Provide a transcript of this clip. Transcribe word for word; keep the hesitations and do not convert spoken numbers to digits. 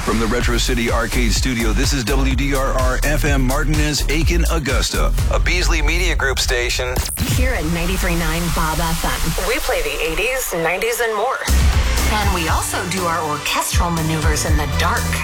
From the Retro City Arcade Studio, this is W D R R F M Martinez, Aiken, Augusta, a Beasley Media Group station. Here at ninety-three point nine Bob F M, we play the eighties, nineties, and more. And we also do our orchestral maneuvers in the dark.